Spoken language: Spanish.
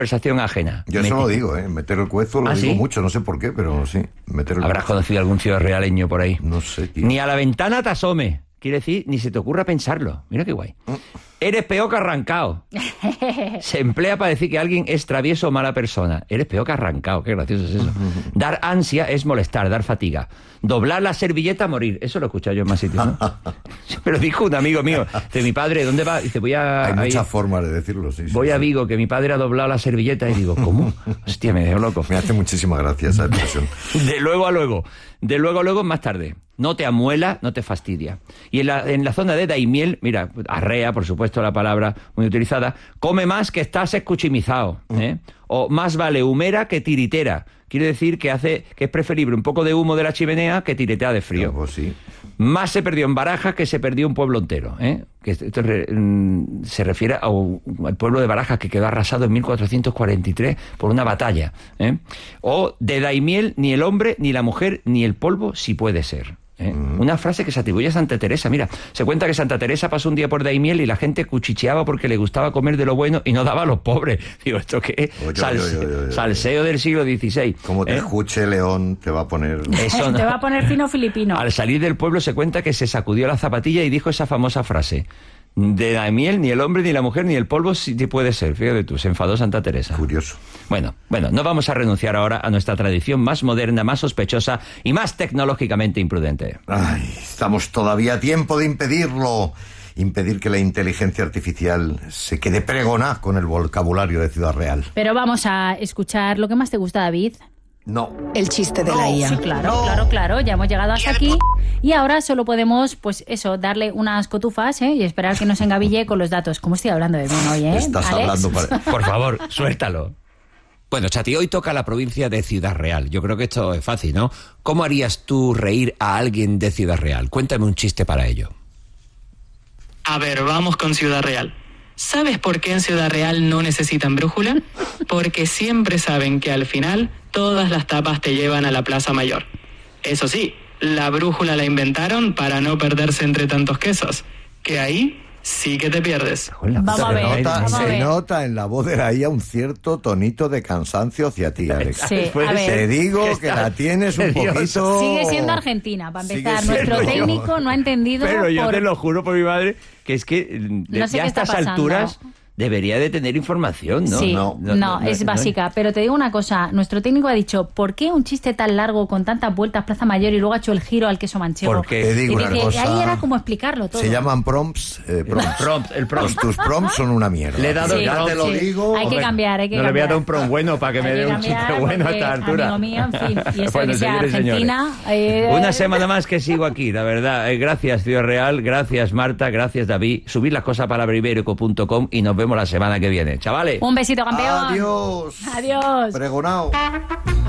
conversación ajena. Yo eso lo digo, meter el cuezo lo digo ¿sí? mucho, no sé por qué, pero sí, meter el ¿Habrás cuezo. conocido algún ciudad realeño por ahí? No sé, tío. Ni a la ventana te asome. Quiere decir, ni se te ocurra pensarlo. Mira qué guay. Eres peor que arrancado. Se emplea para decir que alguien es travieso o mala persona. Eres peor que arrancado. Qué gracioso es eso. Dar ansia es molestar, dar fatiga. Doblar la servilleta, morir. Eso lo he escuchado yo en más sitios, ¿no? Pero dijo un amigo mío, de mi padre, ¿dónde va? Dice, voy a... Hay ahí, muchas formas de decirlo, sí. voy a Vigo, que mi padre ha doblado la servilleta. Y digo, ¿cómo? Hostia, me dejo loco. Me hace muchísima gracia esa expresión. De luego a luego. De luego a luego más tarde. No te amuela, no te fastidia. Y en la zona de Daimiel, mira, arrea, por supuesto, la palabra muy utilizada, come más que estás escuchimizado, ¿eh? O más vale humera que tiritera. Quiere decir que es preferible un poco de humo de la chimenea que tiretea de frío. Pues sí. Más se perdió en Barajas que se perdió un pueblo entero, ¿eh? Que esto se refiere al pueblo de Barajas que quedó arrasado en 1443 por una batalla, ¿eh? O de Daimiel ni el hombre, ni la mujer, ni el polvo si puede ser. Una frase que se atribuye a Santa Teresa. Mira, se cuenta que Santa Teresa pasó un día por Daimiel y la gente cuchicheaba porque le gustaba comer de lo bueno y no daba a los pobres. Digo, ¿esto qué es? Salseo del siglo XVI. Como te escuche León, te va a poner... Eso no. Te va a poner fino filipino. Al salir del pueblo se cuenta que se sacudió la zapatilla y dijo esa famosa frase: de Daimiel ni el hombre, ni la mujer, ni el polvo si puede ser. Fíjate tú, se enfadó Santa Teresa. Curioso. Bueno, no vamos a renunciar ahora a nuestra tradición más moderna, más sospechosa y más tecnológicamente imprudente. Ay, estamos todavía a tiempo de impedirlo. Impedir que la inteligencia artificial se quede pregona con el vocabulario de Ciudad Real. Pero vamos a escuchar lo que más te gusta, David. No. El chiste de la IA. Sí, claro, ya hemos llegado hasta aquí y ahora solo podemos, pues eso, darle unas cotufas, y esperar que nos engaville con los datos. ¿Cómo estoy hablando de bien hoy, Estás Alex? hablando para... Por favor, suéltalo. Bueno, Chati, hoy toca la provincia de Ciudad Real. Yo creo que esto es fácil, ¿no? ¿Cómo harías tú reír a alguien de Ciudad Real? Cuéntame un chiste para ello. A ver, vamos con Ciudad Real. ¿Sabes por qué en Ciudad Real no necesitan brújula? Porque siempre saben que al final todas las tapas te llevan a la Plaza Mayor. Eso sí, la brújula la inventaron para no perderse entre tantos quesos. Que ahí sí que te pierdes. Vamos a ver. Se nota en la voz de la IA un cierto tonito de cansancio hacia ti, Alex. Sí, a ver. Te digo que la tienes un poquito... Sigue siendo Argentina, para empezar. Sigue Nuestro siendo. técnico no ha entendido. Pero yo te lo juro por mi madre que es que No sé ya a qué está estas pasando. alturas debería de tener información, ¿no? Sí, No, es básica. Pero te digo una cosa, nuestro técnico ha dicho, ¿por qué un chiste tan largo con tantas vueltas Plaza Mayor y luego ha hecho el giro al queso manchego? Porque Te digo Y una dice, cosa... ahí era como explicarlo todo. Se llaman prompts. El prompt. Tus prompts son una mierda. Le he dado Sí, ya te lo sí. digo. Hay que cambiar, No le voy a dar un prom bueno para que me dé un chiste bueno a esta altura. Amigo mío, en fin. Y eso Bueno, que sea señores y Argentina... Una semana más que sigo aquí, la verdad. Gracias, Ciudad Real. Gracias, Marta. Gracias, David. Subid las cosas para ibérico.com y nos vemos la semana que viene. Chavales. Un besito, campeón. Adiós. Adiós. Pregonao.